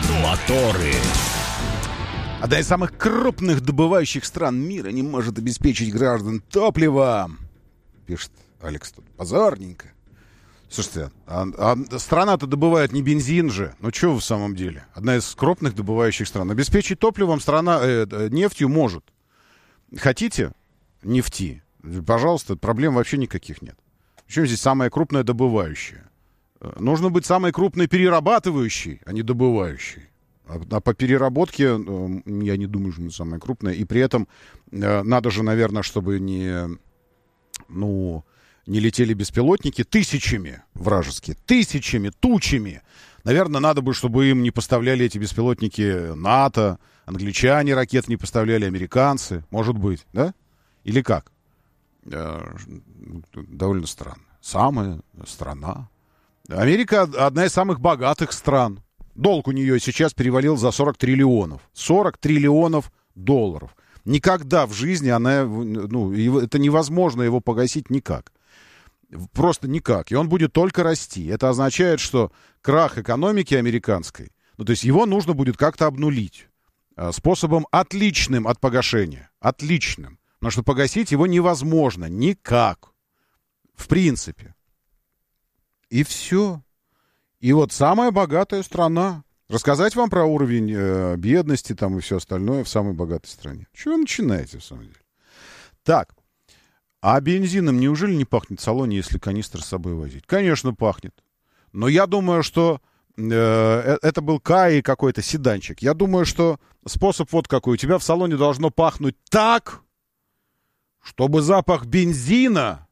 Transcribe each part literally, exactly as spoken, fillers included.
Моторы. Одна из самых крупных добывающих стран мира не может обеспечить граждан топливом. Пишет Алекс тут. Позорненько. Слушайте, а, а страна-то добывает не бензин же. Ну что в самом деле? Одна из крупных добывающих стран. Обеспечить топливом страна э, нефтью может. Хотите нефти? Пожалуйста, проблем вообще никаких нет. Причем здесь самая крупная добывающая? Нужно быть самой крупной перерабатывающей, а не добывающей. А по переработке, я не думаю, что мы самая крупная. И при этом надо же, наверное, чтобы не, ну, не летели беспилотники тысячами вражеские, тысячами, тучами. Наверное, надо бы, чтобы им не поставляли эти беспилотники НАТО, англичане ракет не поставляли, американцы. Может быть, да? Или как? Довольно странно. Самая страна. Америка одна из самых богатых стран. Долг у нее сейчас перевалил за сорок триллионов. сорок триллионов долларов. Никогда в жизни она... Ну, это невозможно его погасить никак. Просто никак. И он будет только расти. Это означает, что крах экономики американской, ну, то есть его нужно будет как-то обнулить. Способом отличным от погашения. Отличным. Потому что погасить его невозможно. Никак. В принципе. И все. И вот самая богатая страна. Рассказать вам про уровень э, бедности там и все остальное в самой богатой стране. Чего вы начинаете, в самом деле? Так. А бензином неужели не пахнет в салоне, если канистр с собой возить? Конечно, пахнет. Но я думаю, что э, это был Каи какой-то седанчик. Я думаю, что способ вот какой. У тебя в салоне должно пахнуть так, чтобы запах бензина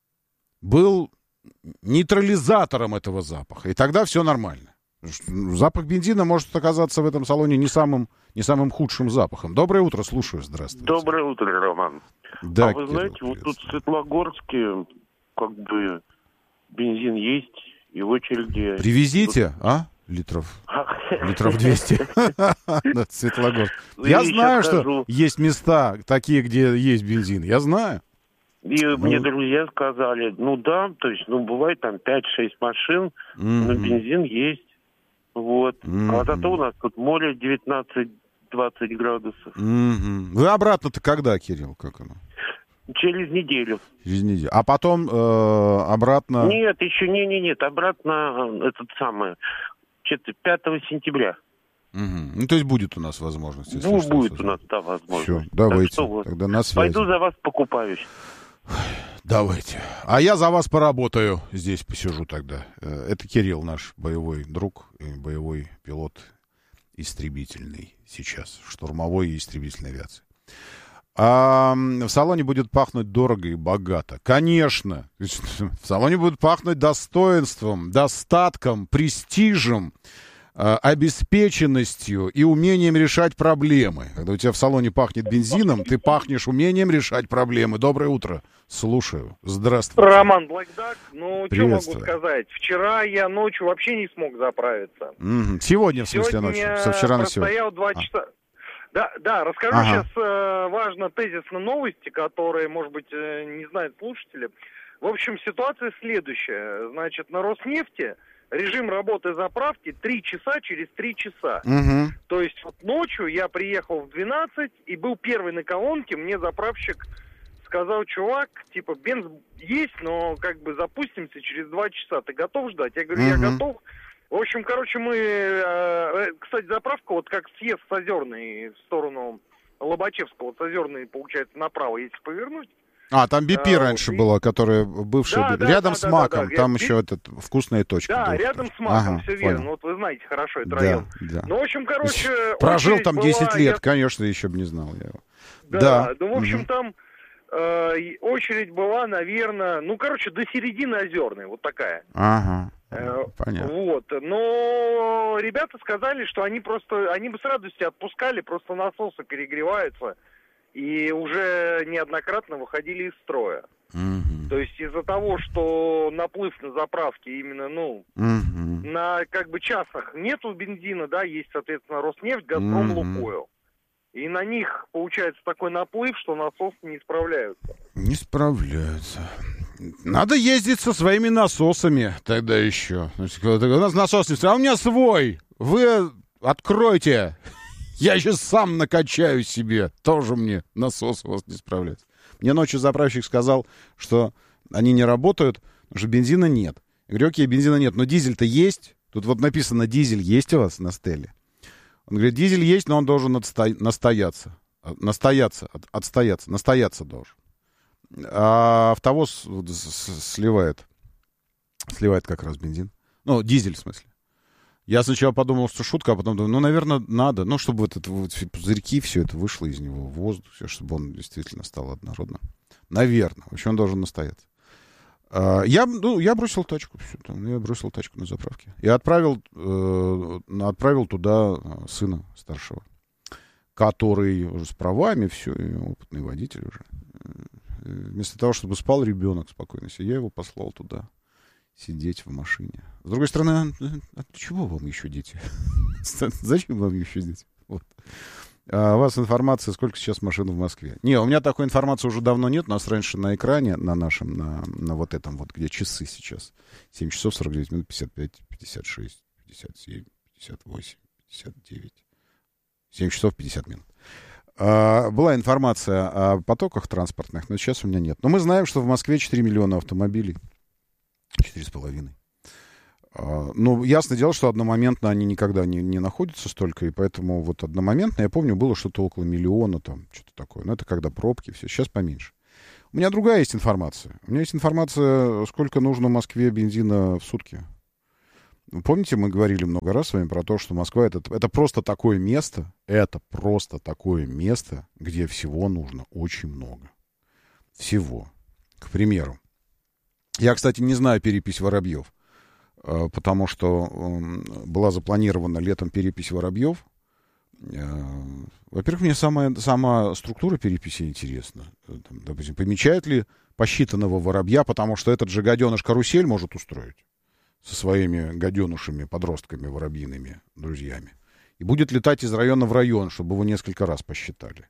был нейтрализатором этого запаха. И тогда все нормально. Запах бензина может оказаться в этом салоне не самым, не самым худшим запахом. Доброе утро, слушаю. Здравствуйте. Доброе утро, Роман. Да, а вы Кирилл, знаете, вот тут в Светлогорске как бы бензин есть, и в очереди... Привезите, тут... а? Литров. Литров двести. Светлогорск. Я знаю, что есть места такие, где есть бензин. Я знаю. И ну, мне друзья сказали, ну да, то есть, ну, бывает там пять-шесть машин, mm-hmm. но бензин есть. Вот. Mm-hmm. А зато у нас тут море девятнадцать-двадцать градусов. Mm-hmm. Вы обратно-то когда, Кирилл, как оно? Через неделю. Через неделю. А потом э, обратно... Нет, еще не, не, нет, обратно этот самый, что-то пятого сентября. Угу. Ну, то есть будет у нас возможность. Если ну, что, будет созвать. У нас, да, возможность. Все, давайте, что, вот, тогда на связи. Пойду за вас покупаюсь. Давайте. А я за вас поработаю. Здесь посижу тогда. Это Кирилл, наш боевой друг, боевой пилот истребительный сейчас. Штурмовой и истребительной авиации. А в салоне будет пахнуть дорого и богато. Конечно. В салоне будет пахнуть достоинством, достатком, престижем, обеспеченностью и умением решать проблемы. Когда у тебя в салоне пахнет бензином, ты пахнешь умением решать проблемы. Доброе утро. Слушаю. Здравствуйте. Роман Блэкдак. Ну, что могу сказать? Вчера я ночью вообще не смог заправиться. Mm-hmm. Сегодня, в смысле, сегодня ночью? Со вчера на сегодня. Простоял два часа. А. Да, да, расскажу ага. сейчас э, важно тезисно новости, которые, может быть, э, не знают слушатели. В общем, ситуация следующая. Значит, на Роснефти режим работы заправки три часа через три часа. Угу. То есть вот ночью я приехал в двенадцать и был первый на колонке. Мне заправщик сказал: чувак, типа, бенз есть, но как бы запустимся через два часа. Ты готов ждать? Я говорю, угу. я готов. В общем, короче, мы... Э, кстати, заправка вот как съезд с Озерной в сторону Лобачевского. С Озерной, получается, направо, если повернуть. А, там би пи а, вот, которая которая бывшая... Да, рядом да, с да, Маком, да, да, там да. еще этот, вкусная точка. Да, была, рядом с Маком, ага, все верно. Ну, вот вы знаете хорошо этот да, район. Да. Ну, в общем, короче... Прожил там десять была, лет, я... конечно, еще бы не знал я его. Да, да. ну, в общем, угу. там э, очередь была, наверное, ну, короче, до середины Озерной, вот такая. Ага. Понятно. Вот. Но ребята сказали, что они просто, они бы с радостью отпускали, просто насосы перегреваются и уже неоднократно выходили из строя. Mm-hmm. То есть из-за того, что наплыв на заправке именно, ну, mm-hmm. на как бы часах нету бензина, да, есть, соответственно, Роснефть, Газпром, mm-hmm. Лукойл. И на них получается такой наплыв, что насосы не справляются. Не справляются. Надо ездить со своими насосами тогда еще. У нас насос не... А у меня свой. Вы откройте, я сейчас сам накачаю себе, тоже мне насос у вас не справляется. Мне ночью заправщик сказал, что они не работают, потому что бензина нет. Я говорю, окей, бензина нет, но дизель-то есть. Тут вот написано, дизель есть у вас на стеле? Он говорит, дизель есть, но он должен отсто... настояться. Настояться, от... отстояться, настояться должен. А автовоз сливает. Сливает как раз бензин. Ну, дизель, в смысле. Я сначала подумал, что шутка, а потом думаю, ну, наверное, надо. Ну, чтобы вот это вот пузырьки, все это вышло из него в воздух, все, чтобы он действительно стал однородным. Наверное. Вообще он должен настояться. А, я, ну, я бросил тачку. Все, там, я бросил тачку на заправке. И отправил, э, отправил туда сына старшего, который уже с правами, все, и опытный водитель уже. Вместо того, чтобы спал ребенок спокойно, я его послал туда сидеть в машине. С другой стороны, а для чего вам еще дети? Зачем вам еще дети? Вот. А у вас информация, сколько сейчас машин в Москве? Не, у меня такой информации уже давно нет. У нас раньше на экране, на нашем, на, на вот этом вот, где часы сейчас. семь часов сорок девять минут, пятьдесят пять, пятьдесят шесть, пятьдесят семь, пятьдесят восемь, пятьдесят девять. семь часов пятьдесят минут. А, была информация о потоках транспортных, но сейчас у меня нет. Но мы знаем, что в Москве четыре миллиона автомобилей. четыре с половиной. Ну, ясно дело, что одномоментно они никогда не, не находятся столько, и поэтому вот одномоментно, я помню, было что-то около миллиона, там, что-то такое. Но это когда пробки, все. Сейчас поменьше. У меня другая есть информация. У меня есть информация, сколько нужно Москве бензина в сутки. Помните, мы говорили много раз с вами про то, что Москва это, это просто такое место, это просто такое место, где всего нужно очень много. Всего. К примеру. Я, кстати, не знаю перепись воробьев, потому что была запланирована летом перепись воробьев. Во-первых, мне сама, сама структура переписи интересна. Там, допустим, помечает ли посчитанного воробья, потому что этот же гаденыш карусель может устроить со своими гаденушами, подростками, воробьиными друзьями. И будет летать из района в район, чтобы его несколько раз посчитали.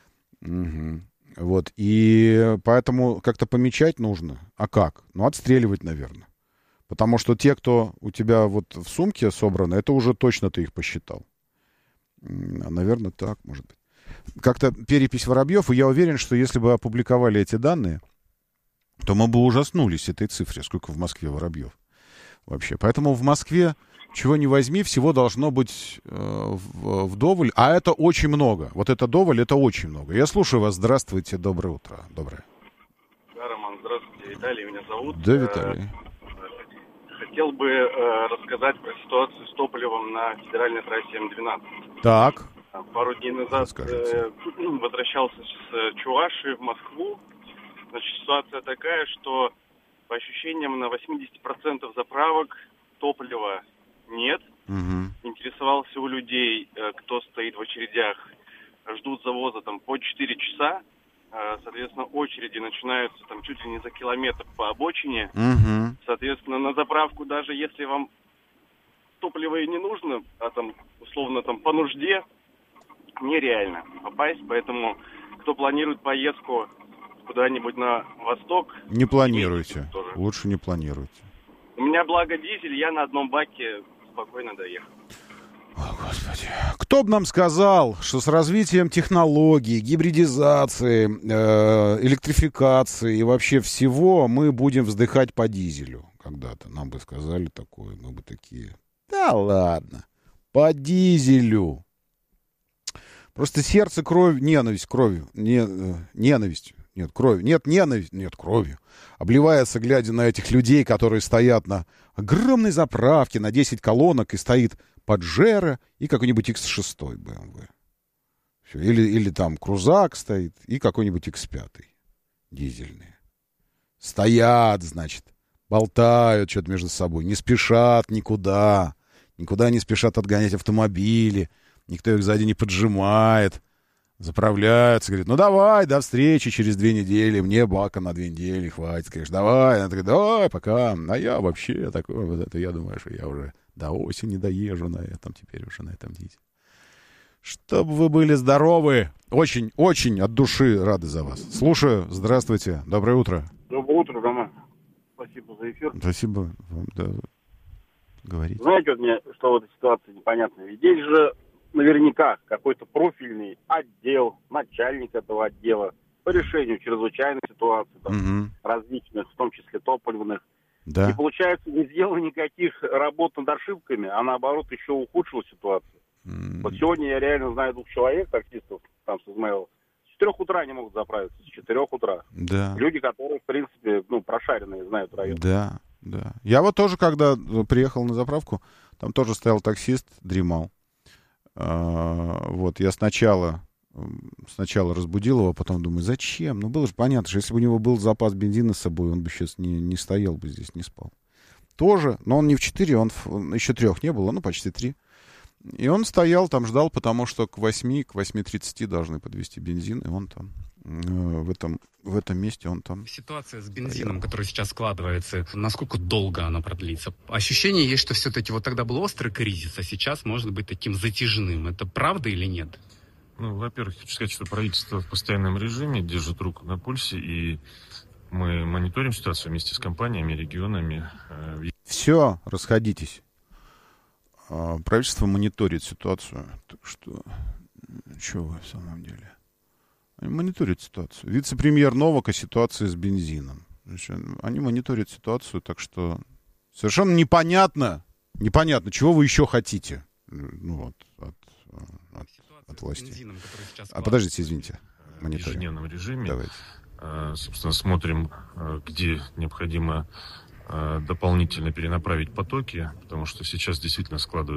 Угу. Вот, и поэтому как-то помечать нужно. А как? Ну, отстреливать, наверное. Потому что те, кто у тебя вот в сумке собраны, это уже точно ты их посчитал. Наверное, так, может быть. Как-то перепись воробьев, и я уверен, что если бы опубликовали эти данные, то мы бы ужаснулись этой цифре, сколько в Москве воробьев вообще. Поэтому в Москве, чего не возьми, всего должно быть э, вдоволь, а это очень много. Вот это вдоволь, это очень много. Я слушаю вас. Здравствуйте, доброе утро. Доброе. Да, Роман, здравствуйте. Виталий меня зовут. Да, Виталий. Хотел бы э, рассказать про ситуацию с топливом на федеральной трассе эм двенадцать. Так. Пару дней назад э, возвращался с Чувашии в Москву. Значит, ситуация такая, что по ощущениям на восемьдесят процентов заправок топлива нет. Угу. Интересовался у людей, э, кто стоит в очередях, ждут завоза там по четыре часа. Соответственно, очереди начинаются там чуть ли не за километр по обочине. Угу. Соответственно, на заправку, даже если вам топливо и не нужно, а там, условно, там по нужде, нереально попасть. Поэтому, кто планирует поездку куда-нибудь на восток... Не планируйте. Лучше не планируйте. У меня, благо, дизель, я на одном баке спокойно доехал. О, Господи. Кто бы нам сказал, что с развитием технологий, гибридизации, э, электрификации и вообще всего мы будем вздыхать по дизелю когда-то. Нам бы сказали такое, мы бы такие, да ладно, по дизелю. Просто сердце, кровь, ненависть кровью, не, э, ненавистью, нет, кровью, нет, ненависть, нет, кровью. Обливается, глядя на этих людей, которые стоят на огромной заправке, на десять колонок, и стоит Паджеро и какой-нибудь икс шесть бэ эм вэ. Все. Или, или там Крузак стоит и какой-нибудь икс пять дизельные. Стоят, значит, болтают что-то между собой, не спешат никуда, никуда не спешат отгонять автомобили, никто их сзади не поджимает, заправляются, говорят, ну давай, до встречи через две недели, мне бака на две недели хватит, конечно, давай, она такая, давай, пока, а я вообще такой, вот это, я думаю, что я уже до осени доезжу на этом, теперь уже на этом дизеле. Чтобы вы были здоровы, очень, очень от души рады за вас. Слушаю, здравствуйте, доброе утро. Доброе утро, Роман. Спасибо за эфир. Спасибо вам, да. говорите. Знаете, вот мне, что в этой ситуации непонятно. Ведь здесь же наверняка какой-то профильный отдел, начальник этого отдела по решению чрезвычайных ситуаций, там, Угу. различных, в том числе топливных. Да. И получается, не сделал никаких работ над ошибками, а наоборот еще ухудшил ситуацию. М, Вот сегодня я реально знаю двух человек, таксистов, там, с Измаила, с четырех утра не могут заправиться, с четырех утра. Да. Люди, которые, в принципе, ну, прошаренные, знают район. Да, да. Я вот тоже, когда приехал на заправку, там тоже стоял таксист, дремал. А, вот, я сначала, м, сначала разбудил его, а потом думаю, зачем? Ну, было же понятно, что если бы у него был запас бензина с собой, он бы сейчас не, не стоял бы здесь, не спал. Тоже, но он не в четыре, он, в- он еще трех не было, ну, почти три. И он стоял там, ждал, потому что к восьми, к восьми тридцати должны подвезти бензин, и он там, э, в этом, в этом месте он там. Ситуация с бензином, которая сейчас складывается, насколько долго она продлится? Ощущение есть, что все-таки вот тогда был острый кризис, а сейчас может быть таким затяжным. Это правда или нет? Ну, во-первых, хочу сказать, что правительство в постоянном режиме держит руку на пульсе, и мы мониторим ситуацию вместе с компаниями, регионами. Э, Все, расходитесь. А, Правительство мониторит ситуацию. Так что, что вы в самом деле? Они мониторят ситуацию. Вице-премьер Новак о ситуации с бензином. Значит, они мониторят ситуацию, так что совершенно непонятно, непонятно, чего вы еще хотите. Ну, вот, от, от, от власти. Бензином, который сейчас А подождите, извините. в Мониторим. ежедневном режиме. Давайте. Э, Собственно, смотрим, э, где необходимо э, дополнительно перенаправить потоки, потому что сейчас действительно складывается